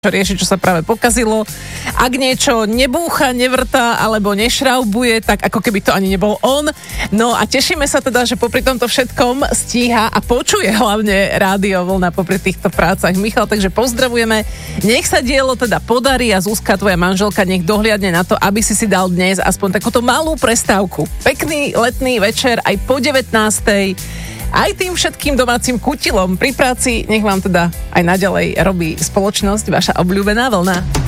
čo rieši, čo sa práve pokazilo. Ak niečo nebúcha, nevrtá alebo nešraubuje, tak ako keby to ani nebol on. No a tešíme sa teda, že popri tomto všetkom stíha a počuje hlavne Rádio Vlna popri týchto prácach. Michal, takže pozdravujeme. Nech sa dielo teda podarí a Zuzka, tvoja manželka, nech dohliadne na to, aby si dal dnes aspoň takúto malú prestávku. Pekný letný večer aj po 19:00. Aj tým všetkým domácim kutilom pri práci, nech vám teda aj naďalej robí spoločnosť vaša obľúbená Vlna.